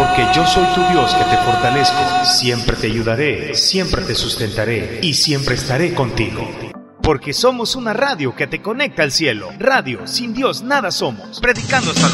Porque yo soy tu Dios que te fortalezco, siempre te ayudaré, siempre te sustentaré y siempre estaré contigo. Porque somos una radio que te conecta al cielo. Radio, sin Dios nada somos. Predicando salud.